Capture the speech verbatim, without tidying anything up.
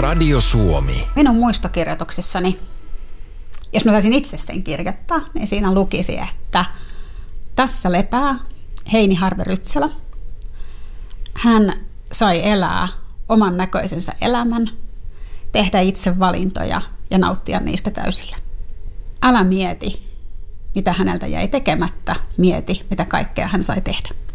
Radio Suomi. Minun muistokirjoituksissani, jos mä saisin itse sen kirjoittaa, niin siinä lukisi, että tässä lepää Heini Harve-Rytsälä. Hän sai elää oman näköisensä elämän, tehdä itse valintoja ja nauttia niistä täysillä. Älä mieti, mitä häneltä jäi tekemättä, mieti, mitä kaikkea hän sai tehdä.